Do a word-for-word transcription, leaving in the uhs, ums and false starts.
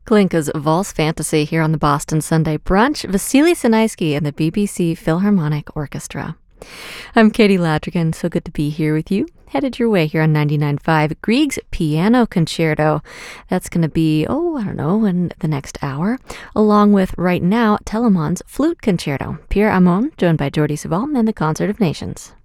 Glinka's Valse Fantasy here on the Boston Sunday Brunch, Vasily Sinaisky and the B B C Philharmonic Orchestra. I'm Katie Ladrigan, so good to be here with you. Headed your way here on ninety-nine point five. Grieg's Piano Concerto. That's going to be, oh, I don't know, in the next hour. Along with, right now, Telemann's Flute Concerto. Pierre Amon, joined by Jordi Savall and the Concert of Nations.